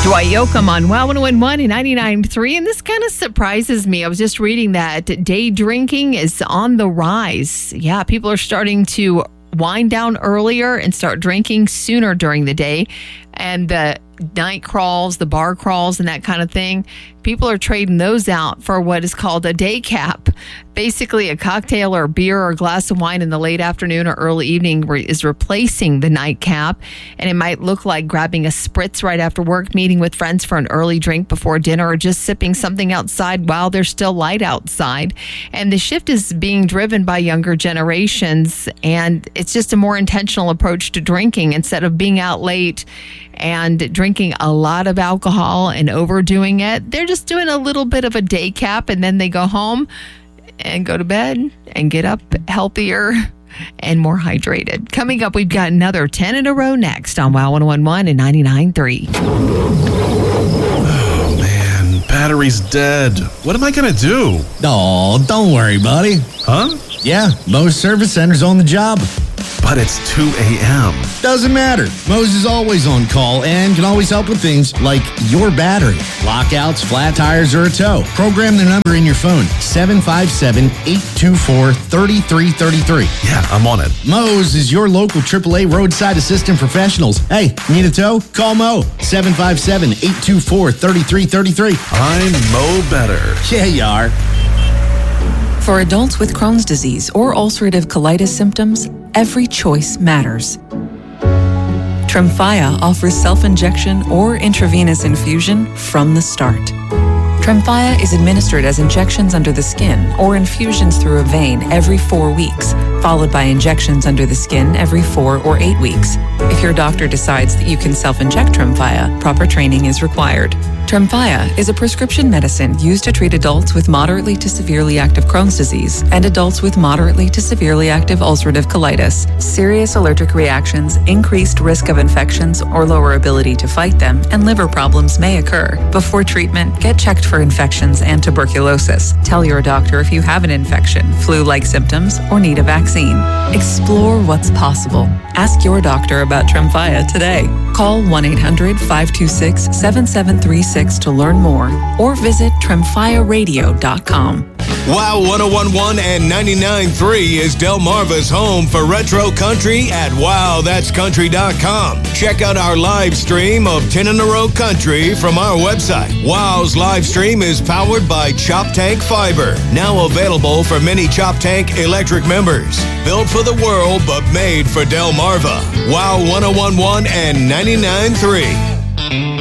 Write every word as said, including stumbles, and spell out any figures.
Dwight Yoakam on Wow one oh one and ninety-nine point three. And this kind of surprises me. I was just reading that day drinking is on the rise. Yeah, people are starting to wind down earlier and start drinking sooner during the day. And the night crawls, the bar crawls, and that kind of thing, people are trading those out for what is called a day cap. Basically, a cocktail or beer or a glass of wine in the late afternoon or early evening re- is replacing the nightcap. And it might look like grabbing a spritz right after work, meeting with friends for an early drink before dinner, or just sipping something outside while there's still light outside. And the shift is being driven by younger generations, and it's just a more intentional approach to drinking. Instead of being out late and drinking a lot of alcohol and overdoing it, they're just doing a little bit of a day cap, and then they go home and go to bed and get up healthier and more hydrated. Coming up, we've got another ten in a row next on Wow one oh one and ninety-nine point three. Oh, man. Battery's dead. What am I going to do? Oh, don't worry, buddy. Huh? Yeah, Moe's Service Center's on the job. But it's two a.m. Doesn't matter. Moe's is always on call and can always help with things like your battery, lockouts, flat tires, or a tow. Program their number in your phone, seven five seven, eight two four, three three three three. Yeah, I'm on it. Moe's is your local triple A roadside assistant professionals. Hey, need a tow? Call Moe, seven five seven, eight two four, three three three three. I'm Mo Better. Yeah, you are. For adults with Crohn's disease or ulcerative colitis symptoms, every choice matters. Tremfya offers self-injection or intravenous infusion from the start. Tremfya is administered as injections under the skin or infusions through a vein every four weeks, followed by injections under the skin every four or eight weeks. If your doctor decides that you can self-inject Tremfya, proper training is required. Tremfya is a prescription medicine used to treat adults with moderately to severely active Crohn's disease and adults with moderately to severely active ulcerative colitis. Serious allergic reactions, increased risk of infections or lower ability to fight them, and liver problems may occur. Before treatment, get checked for infections and tuberculosis. Tell your doctor if you have an infection, flu-like symptoms, or need a vaccine. Explore what's possible. Ask your doctor about Tremfya today. Call one eight hundred, five two six, seven seven three six to learn more, or visit tremfya radio dot com. Wow one oh one one and ninety-nine point three is Delmarva's home for retro country at wow that's country dot com. Check out our live stream of ten in a row country from our website. Wow's live stream is powered by Chop Tank Fiber, now available for many Chop Tank electric members. Built for the world, but made for Delmarva. Wow one oh one one and ninety-nine point three.